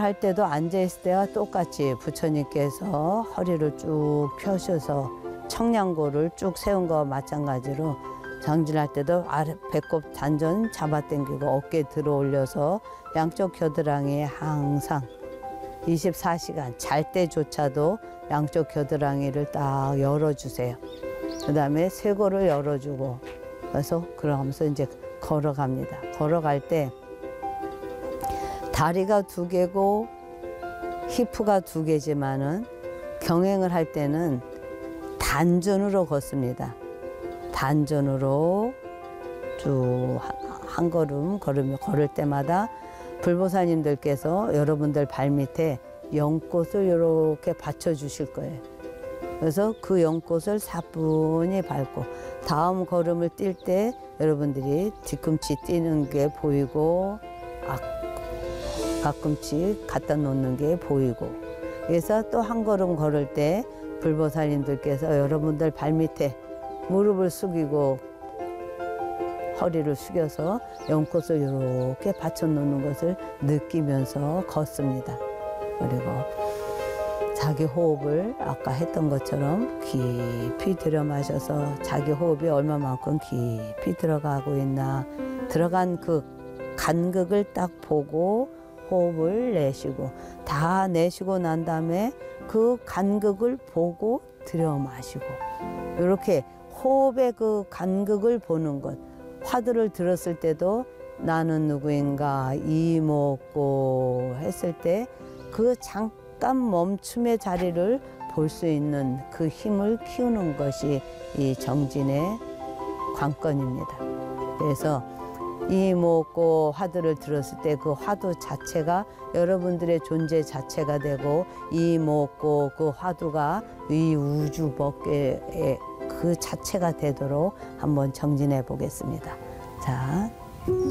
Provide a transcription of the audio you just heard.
할 때도 앉아있을 때와 똑같이 부처님께서 허리를 쭉 펴셔서 청량고를 쭉 세운 거와 마찬가지로 정진할 때도 아래 배꼽 단전 잡아당기고 어깨 들어 올려서 양쪽 겨드랑이에 항상 24시간 잘 때조차도 양쪽 겨드랑이를 딱 열어주세요. 그 다음에 쇄골을 열어주고 그래서 그러면서 이제 걸어갑니다. 걸어갈 때 다리가 2개고 히프가 2개지만은 경행을 할 때는 단전으로 걷습니다. 단전으로 쭉 한 걸음 걸을 때마다 불보살님들께서 여러분들 발밑에 연꽃을 이렇게 받쳐주실 거예요. 그래서 그 연꽃을 사뿐히 밟고 다음 걸음을 뛸 때 여러분들이 뒤꿈치 뛰는 게 보이고 가끔씩 갖다 놓는 게 보이고 그래서 또 한 걸음 걸을 때 불보살님들께서 여러분들 발밑에 무릎을 숙이고 허리를 숙여서 연꽃을 이렇게 받쳐 놓는 것을 느끼면서 걷습니다. 그리고 자기 호흡을 아까 했던 것처럼 깊이 들여 마셔서 자기 호흡이 얼마만큼 깊이 들어가고 있나 들어간 그 간극을 딱 보고 호흡을 내쉬고 다 내쉬고 난 다음에 그 간극을 보고 들여 마시고 이렇게 호흡의 그 간극을 보는 것. 화두를 들었을 때도 나는 누구인가 이목고 했을 때 그 잠깐 멈춤의 자리를 볼 수 있는 그 힘을 키우는 것이 이 정진의 관건입니다. 그래서 이목고 화두를 들었을 때 그 화두 자체가 여러분들의 존재 자체가 되고 이목고 그 화두가 이 우주 법계의 그 자체가 되도록 한번 정진해 보겠습니다. 자.